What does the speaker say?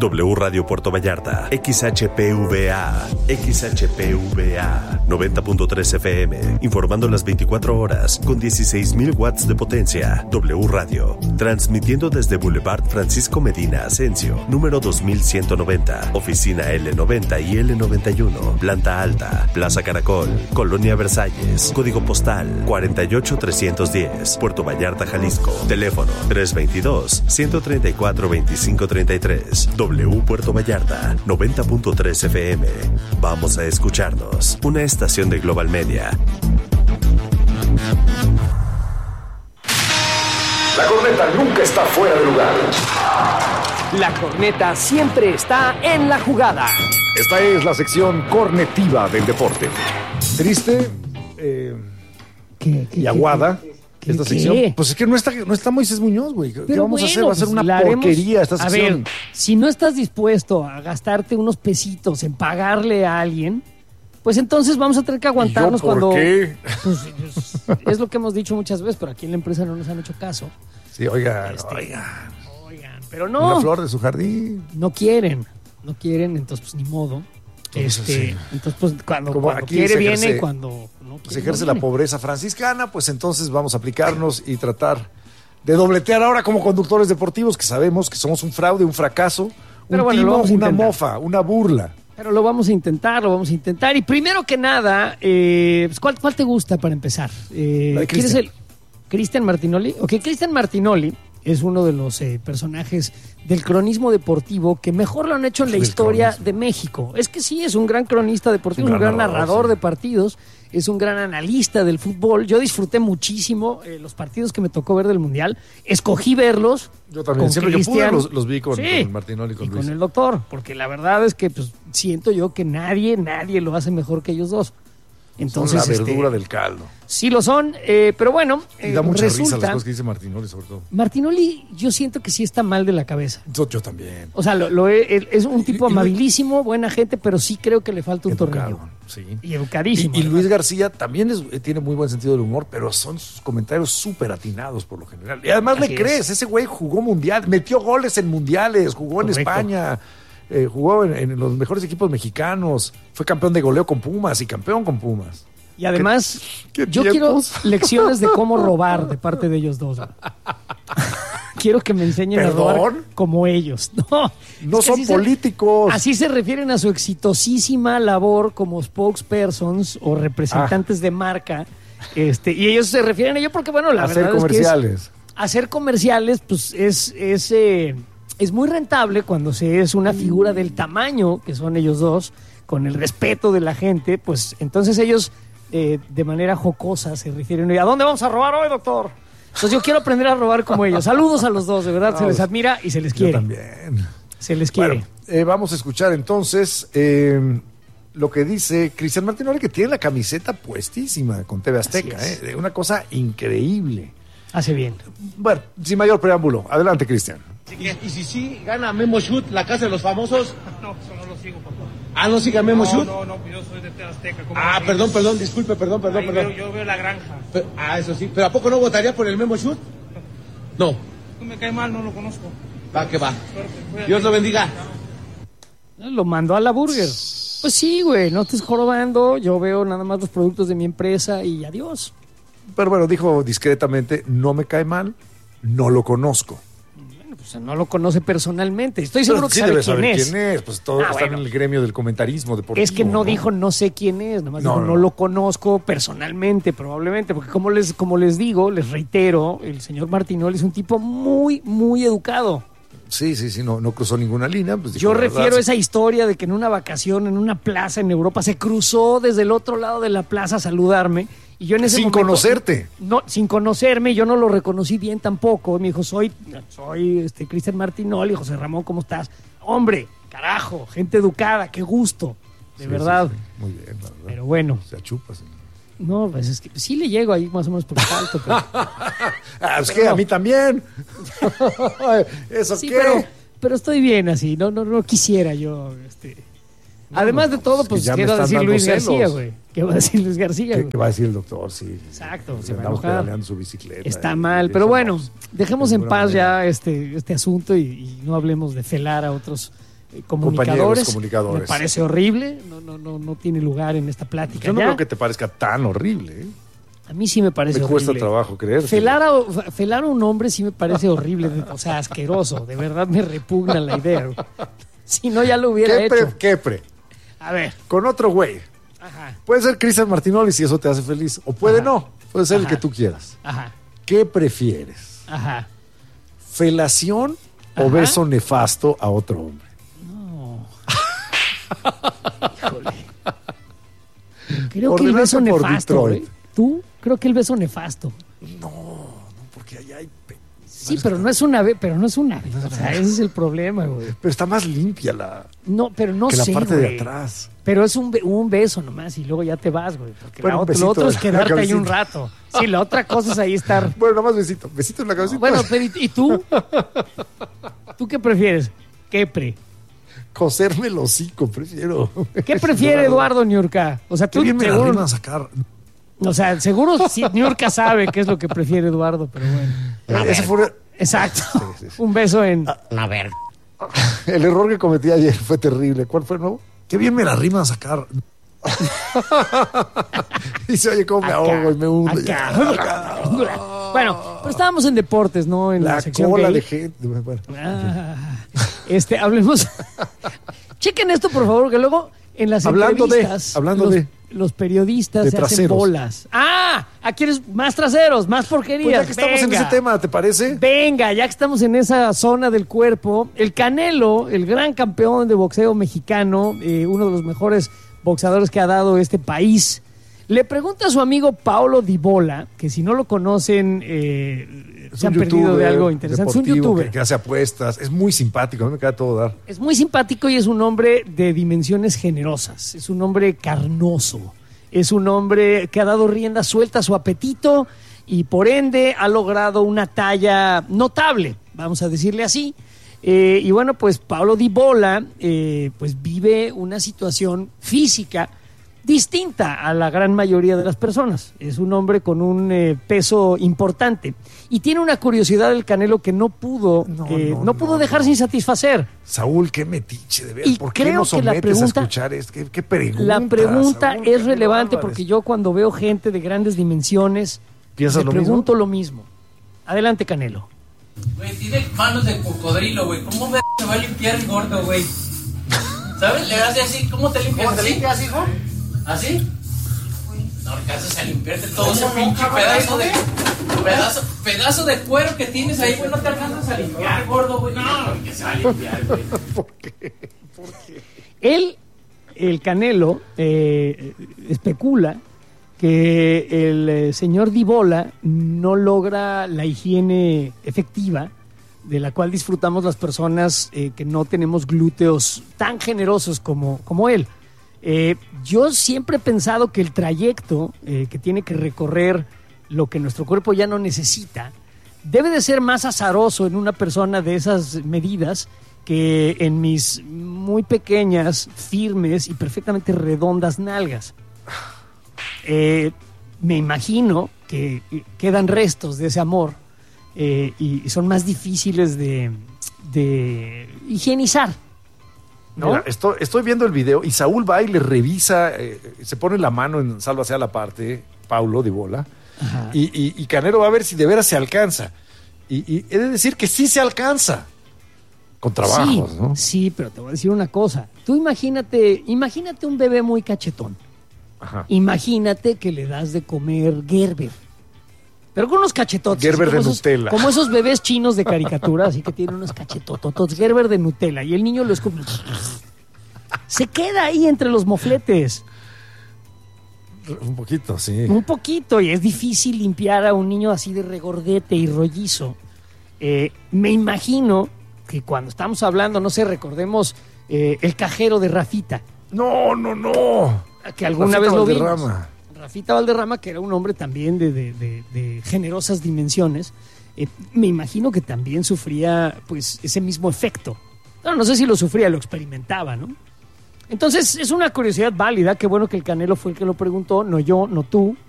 W Radio Puerto Vallarta, XHPVA, 90.3 FM, informando las 24 horas con 16,000 watts de potencia. W Radio, transmitiendo desde Boulevard Francisco Medina Asensio, número 2190, oficina L90 y L91, planta alta, Plaza Caracol, Colonia Versalles, código postal 48310, Puerto Vallarta, Jalisco. Teléfono 322-134-2533. W Puerto Vallarta, 90.3 FM. Vamos a escucharnos. Una estación de Global Media. La corneta nunca está fuera de lugar. La corneta siempre está en la jugada. Esta es la sección cornetiva del deporte. Triste y aguada. Esta sección, pues es que no está Moisés Muñoz, güey. ¿Qué vamos a hacer? Va a ser una porquería esta sección. A ver, si no estás dispuesto a gastarte unos pesitos en pagarle a alguien, pues entonces vamos a tener que aguantarnos cuando... ¿Por qué? Pues, es lo que hemos dicho muchas veces, pero aquí en la empresa no nos han hecho caso. Sí, oigan. Pero no. Una flor de su jardín. No quieren, entonces pues ni modo. Entonces pues cuando quiere viene y cuando no quiere, se ejerce no la pobreza franciscana, pues entonces vamos a aplicarnos y tratar de dobletear ahora como conductores deportivos, que sabemos que somos un fraude, un fracaso, pero un timo, una mofa, una burla. Pero lo vamos a intentar. Y primero que nada, pues, ¿cuál te gusta para empezar? ¿Quieres el Cristian Martinoli? Ok, Cristian Martinoli es uno de los personajes del cronismo deportivo que mejor lo han hecho en la historia de México. Es que sí, es un gran cronista deportivo, un gran narrador de partidos, es un gran analista del fútbol. Yo disfruté muchísimo los partidos que me tocó ver del Mundial. Escogí verlos. Yo también, siempre que pude los vi con Martinoli y con Luis. Con el doctor, porque la verdad es que pues, siento yo que nadie lo hace mejor que ellos dos. Entonces, son la verdura del caldo. Sí lo son, pero bueno, y da mucha risa las cosas que dice Martinoli, sobre todo. Martinoli, yo siento que sí está mal de la cabeza. Yo también. O sea, es un tipo amabilísimo, buena gente, pero sí creo que le falta un tornillo. Sí. Y educadísimo. Y Luis García también tiene muy buen sentido del humor, pero son sus comentarios súper atinados por lo general. Y además le crees, ese güey jugó mundial, metió goles en mundiales, jugó en España. Jugó en los mejores equipos mexicanos, fue campeón de goleo con Pumas y campeón con Pumas. Y además, yo quiero lecciones de cómo robar de parte de ellos dos. Quiero que me enseñen a robar como ellos. No son políticos. Así se refieren a su exitosísima labor como spokespersons o representantes de marca. Y ellos se refieren a ello porque, bueno, la verdad comerciales. Es que hacer comerciales, pues es muy rentable cuando se es una figura del tamaño que son ellos dos, con el respeto de la gente, pues entonces ellos de manera jocosa se refieren a ¿dónde vamos a robar hoy, doctor? Entonces yo quiero aprender a robar como ellos. Saludos a los dos, de verdad, se les admira y se les quiere. Yo también. Se les quiere. Bueno, vamos a escuchar entonces lo que dice Cristian Martinoli, que tiene la camiseta puestísima con TV Azteca, una cosa increíble. Hace bien. Bueno, sin mayor preámbulo, adelante, Cristian. Y si sí gana Memo Shoot, la casa de los famosos. No, eso no lo sigo, papá. Ah, ¿no sigue Memo Shoot? No, yo soy de TV Azteca. Perdón, disculpe, perdón. Yo veo La Granja. Eso sí. ¿Pero a poco no votaría por el Memo Shoot? No. No me cae mal, no lo conozco. Va, que va. Suerte, Dios lo bendiga. Lo mandó a la burger. Pues sí, güey, no estés jorobando. Yo veo nada más los productos de mi empresa y adiós. Pero bueno, dijo discretamente, no me cae mal, no lo conozco. Pues no lo conoce personalmente. Estoy seguro que sabe quién es. ¿Quién es? Pues todos están en el gremio del comentarismo deportivo. Es que no dijo no sé quién es, nomás dijo no lo conozco personalmente, probablemente, porque como les digo, les reitero, el señor Martinoli es un tipo muy, muy educado. Sí, no cruzó ninguna línea. Pues yo refiero a esa historia de que en una vacación, en una plaza en Europa, se cruzó desde el otro lado de la plaza a saludarme. Y yo en ese momento, conocerte. No, sin conocerme, yo no lo reconocí bien tampoco. Me dijo, soy Cristian Martinoli, José Ramón, ¿cómo estás? Hombre, carajo, gente educada, qué gusto, de verdad. Sí. Muy bien, la verdad. Pero bueno. Se achupa, sí. No, pues es que sí le llego ahí más o menos por el alto. Pero... es que a mí también. ¿Eso sí, qué? Pero estoy bien así, no quisiera yo... Además de todo, pues, ¿qué va a decir Luis García, güey? ¿Qué va a decir Luis García? ¿Qué va a decir el doctor? Sí. Exacto, se andamos pedaleando su bicicleta. Está mal, pero bueno, dejemos en paz ya este asunto y no hablemos de felar a otros comunicadores. Comunicadores. Me parece horrible, no tiene lugar en esta plática. Yo no ¿Ya? creo que te parezca tan horrible, ¿eh? A mí sí me parece Me horrible. cuesta trabajo creer. Felar a un hombre sí me parece horrible, o sea, asqueroso. De verdad me repugna la idea. Si no, ya lo hubiera hecho. ¿Qué pre? A ver. Con otro güey. Ajá. Puede ser Cristian Martinoli si eso te hace feliz. O puede no. Puede ser el Ajá. que tú quieras. Ajá. ¿Qué prefieres? Ajá. ¿Felación o Ajá. beso nefasto a otro hombre? No. Híjole. Creo que el Ordenaste beso por nefasto. Detroit. ¿Tú? Creo que el beso nefasto. No, porque allá hay... Sí, pero no es una vez, O sea, ese es el problema, güey. Pero está más limpia No, pero no que sé, la parte güey. de atrás. Pero es un beso nomás y luego ya te vas, güey. Porque Bueno, un lo besito otro es en la quedarte ahí un cabecita. rato. Sí, la otra cosa es ahí estar. Bueno, nada más besito. Besito en la cabecita. Bueno, pero ¿y tú? ¿Tú qué prefieres? ¿Qué Coserme el hocico, prefiero. ¿Qué prefiere Eduardo Niurka? O sea, Qué tú bien me la seguro, riman a sacar. o sea, seguro sí, Niurka sabe qué es lo que prefiere Eduardo, pero bueno. Ese fue Exacto. Sí. Un beso en... el error que cometí ayer. Fue terrible. ¿Cuál fue el nuevo? Qué bien me la riman a sacar. Y se oye cómo me ahogo y me hundo. acá. Bueno, pero estábamos en deportes, ¿no? En la La sección cola gay. de gente. Bueno. Hablemos. Chequen esto, por favor, que luego en las entrevistas los periodistas de se hacen traseros. bolas. Aquí eres más traseros, más porquerías. Pues ya que estamos en ese tema, ¿te parece? Venga, ya que estamos en esa zona del cuerpo, el Canelo, el gran campeón de boxeo mexicano, uno de los mejores boxeadores que ha dado este país, le pregunta a su amigo Paulo Dybala, que si no lo conocen, se han perdido de algo interesante. Es un youtuber. Que hace apuestas. Es muy simpático. A mí me queda todo dar. Es muy simpático y es un hombre de dimensiones generosas. Es un hombre carnoso. Es un hombre que ha dado rienda suelta a su apetito y por ende ha logrado una talla notable, vamos a decirle así. Y bueno, pues Paulo Dybala pues vive una situación física distinta a la gran mayoría de las personas. Es un hombre con un peso importante y tiene una curiosidad del Canelo que no pudo dejar sin satisfacer. Saúl, qué metiche, de ver. Y ¿Por qué creo nos que la sometes pregunta- a escuchar esto? ¿Qué pregunta? La pregunta Saúl? es Qué relevante bárbares. porque yo cuando veo gente de grandes dimensiones ¿Piensas me lo pregunto lo mismo. Adelante, Canelo. Güey, tiene manos de cocodrilo, güey. ¿Cómo se va a limpiar el gordo, güey? ¿Sabes? Le hace así. ¿Cómo te limpias? ¿Cómo te limpias, hijo? ¿Así? No alcanzas a limpiarte todo ese pinche pedazo de cuero que tienes ahí, güey. No te alcanzas a limpiar, gordo, güey. No, que se va a limpiar, güey. ¿Por qué? El Canelo especula que el señor Dybala no logra la higiene efectiva de la cual disfrutamos las personas que no tenemos glúteos tan generosos como él. Yo siempre he pensado que el trayecto que tiene que recorrer lo que nuestro cuerpo ya no necesita debe de ser más azaroso en una persona de esas medidas que en mis muy pequeñas, firmes y perfectamente redondas nalgas. Me imagino que quedan restos de ese amor y son más difíciles de higienizar, ¿no? Mira, estoy viendo el video y Saúl va y le revisa, se pone la mano en sálvase a la parte, Paulo Dybala, y Canelo va a ver si de veras se alcanza. Y he de decir que sí se alcanza. Con trabajos, sí, ¿no? Sí, pero te voy a decir una cosa. Tú imagínate un bebé muy cachetón. Ajá. Imagínate que le das de comer Gerber. Pero con unos cachetotes. Gerber así como de Nutella. Como esos bebés chinos de caricatura, así que tienen unos cachetototos. Gerber de Nutella. Y el niño lo escupe. Se queda ahí entre los mofletes. Un poquito, sí. Un poquito. Y es difícil limpiar a un niño así de regordete y rollizo. Me imagino que cuando estamos hablando, no sé, recordemos el cajero de Rafita. No. Que alguna Rafita vez lo vimos. Valderrama. Rafita Valderrama, que era un hombre también de generosas dimensiones, me imagino que también sufría pues ese mismo efecto. No sé si lo sufría, lo experimentaba, ¿no? Entonces es una curiosidad válida, qué bueno que el Canelo fue el que lo preguntó, no yo, no tú,